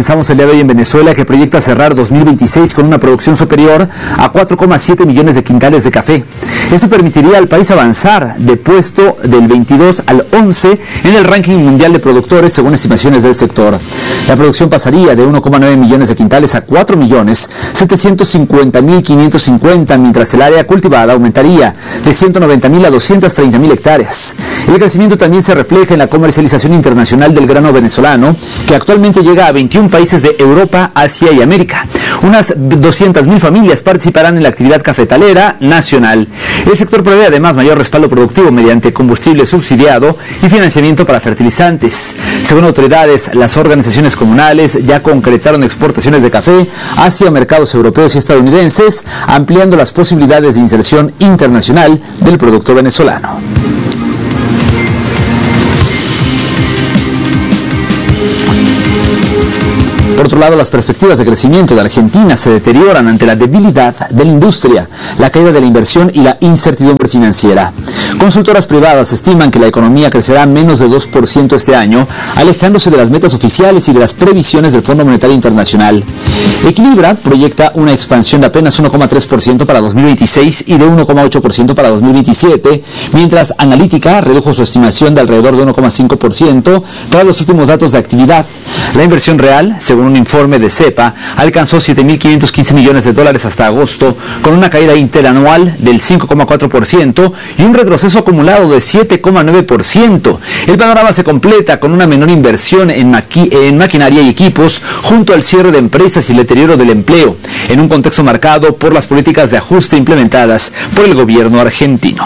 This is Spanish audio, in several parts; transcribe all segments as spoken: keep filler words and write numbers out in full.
comenzamos el día de hoy en Venezuela, que proyecta cerrar dos mil veintiséis con una producción superior a cuatro coma siete millones de quintales de café. Eso permitiría al país avanzar de puesto del veintidós al once en el ranking mundial de productores, según estimaciones del sector. La producción pasaría de uno coma nueve millones de quintales a cuatro millones setecientos cincuenta mil quinientos cincuenta, mientras el área cultivada aumentaría de ciento noventa mil a doscientas treinta mil hectáreas. El crecimiento también se refleja en la comercialización internacional del grano venezolano, que actualmente llega a veintiún países de Europa, Asia y América. Unas doscientas mil familias participarán en la actividad cafetalera nacional. El sector prevé además mayor respaldo productivo mediante combustible subsidiado y financiamiento para fertilizantes. Según autoridades, las organizaciones comunales ya concretaron exportaciones de café hacia mercados europeos y estadounidenses, ampliando las posibilidades de inserción internacional del producto venezolano. Por otro lado, las perspectivas de crecimiento de Argentina se deterioran ante la debilidad de la industria, la caída de la inversión y la incertidumbre financiera. Consultoras privadas estiman que la economía crecerá menos de dos por ciento este año, alejándose de las metas oficiales y de las previsiones del Fondo Monetario Internacional. Equilibra proyecta una expansión de apenas uno coma tres por ciento para dos mil veintiséis y de uno coma ocho por ciento para dos mil veintisiete, mientras Analítica redujo su estimación de alrededor de uno coma cinco por ciento tras los últimos datos de actividad. La inversión real, según un informe de CEPA, alcanzó siete mil quinientos quince millones de dólares hasta agosto, con una caída interanual del cinco coma cuatro por ciento y un retroceso acumulado de siete coma nueve por ciento. El panorama se completa con una menor inversión en, maqui en maquinaria y equipos, junto al cierre de empresas y el deterioro del empleo, en un contexto marcado por las políticas de ajuste implementadas por el gobierno argentino.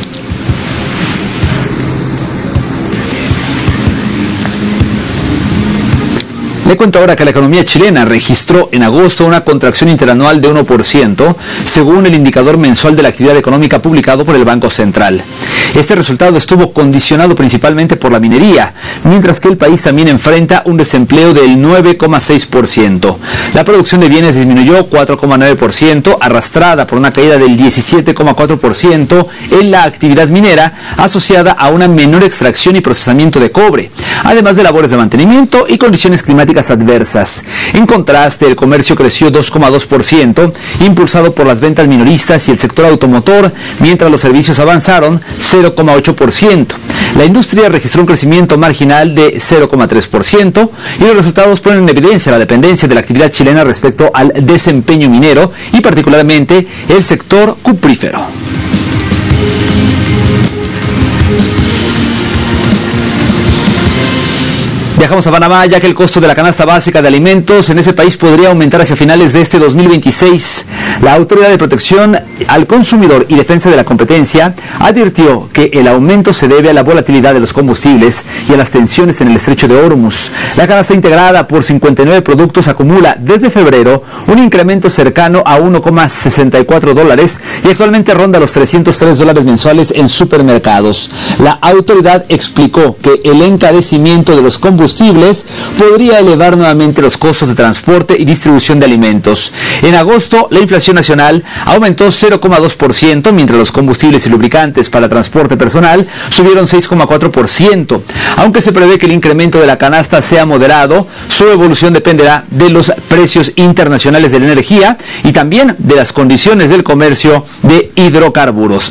Le cuento ahora que la economía chilena registró en agosto una contracción interanual de uno por ciento, según el indicador mensual de la actividad económica publicado por el Banco Central. Este resultado estuvo condicionado principalmente por la minería, mientras que el país también enfrenta un desempleo del nueve coma seis por ciento. La producción de bienes disminuyó cuatro coma nueve por ciento, arrastrada por una caída del diecisiete coma cuatro por ciento en la actividad minera, asociada a una menor extracción y procesamiento de cobre, además de labores de mantenimiento y condiciones climáticas adversas. En contraste, el comercio creció dos coma dos por ciento, impulsado por las ventas minoristas y el sector automotor, mientras los servicios avanzaron cero coma ocho por ciento. La industria registró un crecimiento marginal de cero coma tres por ciento y los resultados ponen en evidencia la dependencia de la actividad chilena respecto al desempeño minero y particularmente el sector cuprífero. Viajamos a Panamá, ya que el costo de la canasta básica de alimentos en ese país podría aumentar hacia finales de este dos mil veintiséis. La Autoridad de Protección al Consumidor y Defensa de la Competencia advirtió que el aumento se debe a la volatilidad de los combustibles y a las tensiones en el estrecho de Hormuz. La canasta integrada por cincuenta y nueve productos acumula desde febrero un incremento cercano a uno coma sesenta y cuatro dólares y actualmente ronda los trescientos tres dólares mensuales en supermercados. La autoridad explicó que el encarecimiento de los combustibles podría elevar nuevamente los costos de transporte y distribución de alimentos. En agosto, la inflación nacional aumentó cero coma dos por ciento, mientras los combustibles y lubricantes para transporte personal subieron seis coma cuatro por ciento. Aunque se prevé que el incremento de la canasta sea moderado, su evolución dependerá de los precios internacionales de la energía y también de las condiciones del comercio de hidrocarburos.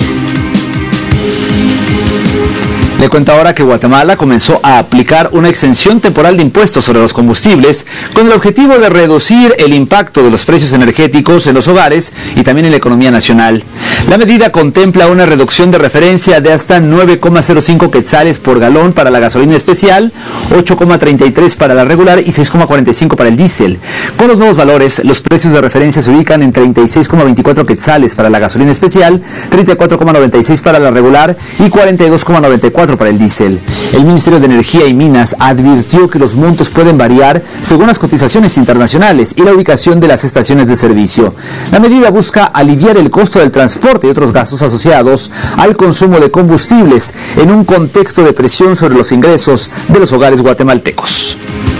Le cuento ahora que Guatemala comenzó a aplicar una exención temporal de impuestos sobre los combustibles con el objetivo de reducir el impacto de los precios energéticos en los hogares y también en la economía nacional. La medida contempla una reducción de referencia de hasta nueve coma cero cinco quetzales por galón para la gasolina especial, ocho coma treinta y tres para la regular y seis coma cuarenta y cinco para el diésel. Con los nuevos valores, los precios de referencia se ubican en treinta y seis coma veinticuatro quetzales para la gasolina especial, treinta y cuatro coma noventa y seis para la regular y cuarenta y dos coma noventa y cuatro para el diésel. El Ministerio de Energía y Minas advirtió que los montos pueden variar según las cotizaciones internacionales y la ubicación de las estaciones de servicio. La medida busca aliviar el costo del transporte y otros gastos asociados al consumo de combustibles en un contexto de presión sobre los ingresos de los hogares guatemaltecos.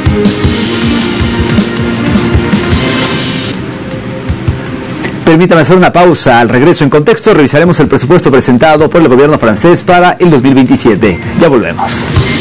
Permítame hacer una pausa. Al regreso en contexto revisaremos el presupuesto presentado por el gobierno francés para el dos mil veintisiete. Ya volvemos.